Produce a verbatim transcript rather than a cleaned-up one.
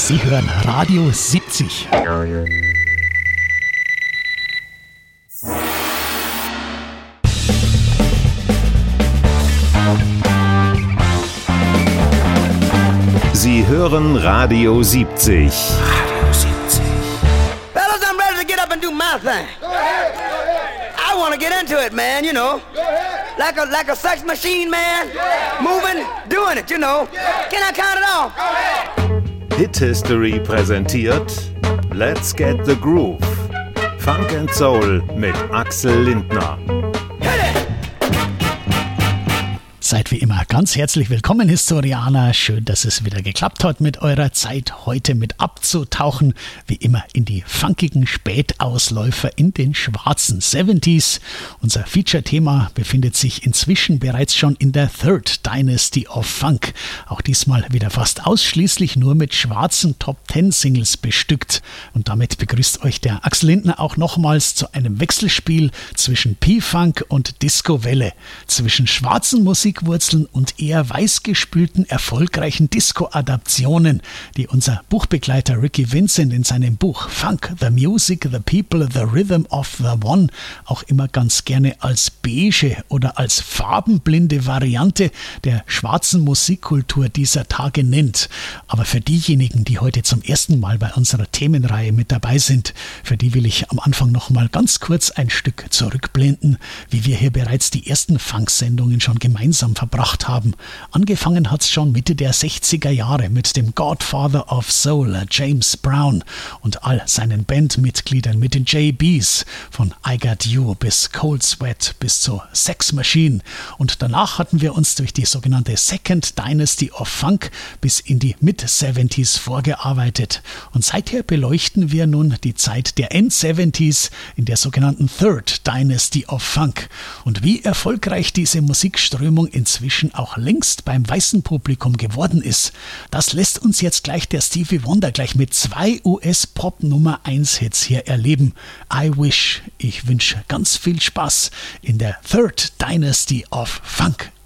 Sie hören Radio siebzig. Sie hören Radio siebzig. Radio siebzig. Fellas, I'm ready to get up and do my thing. Go ahead, go ahead. I want to get into it, man, you know. Go ahead. Like a like a sex machine, man. Yeah. Moving, doing it, you know. Yeah. Can I count it off? Go ahead. Hit History präsentiert Let's Get the Groove. Funk and Soul mit Axel Lindner. Seid wie immer ganz herzlich willkommen, Historianer. Schön, dass es wieder geklappt hat mit eurer Zeit, heute mit abzutauchen, wie immer in die funkigen Spätausläufer in den schwarzen siebziger. Unser Feature-Thema befindet sich inzwischen bereits schon in der Third Dynasty of Funk. Auch diesmal wieder fast ausschließlich nur mit schwarzen Top-Ten-Singles bestückt. Und damit begrüßt euch der Axel Lindner auch nochmals zu einem Wechselspiel zwischen P-Funk und Disco-Welle, zwischen schwarzen Musik Wurzeln und eher weißgespülten, erfolgreichen Disco-Adaptionen, die unser Buchbegleiter Ricky Vincent in seinem Buch Funk, The Music, The People, The Rhythm of the One auch immer ganz gerne als beige oder als farbenblinde Variante der schwarzen Musikkultur dieser Tage nennt. Aber für diejenigen, die heute zum ersten Mal bei unserer Themenreihe mit dabei sind, für die will ich am Anfang noch mal ganz kurz ein Stück zurückblenden, wie wir hier bereits die ersten Funk-Sendungen schon gemeinsam verbracht haben. Angefangen hat es schon Mitte der sechziger Jahre mit dem Godfather of Soul, James Brown, und all seinen Bandmitgliedern mit den J Bs, von I Got You bis Cold Sweat bis zur Sex Machine. Und danach hatten wir uns durch die sogenannte Second Dynasty of Funk bis in die Mid-siebziger vorgearbeitet. Und seither beleuchten wir nun die Zeit der End-siebziger in der sogenannten Third Dynasty of Funk. Und wie erfolgreich diese Musikströmung inzwischen auch längst beim weißen Publikum geworden ist, das lässt uns jetzt gleich der Stevie Wonder gleich mit zwei U S-Pop-Nummer eins Hits hier erleben. I Wish. Ich wünsche ganz viel Spaß in der Third Dynasty of Funk.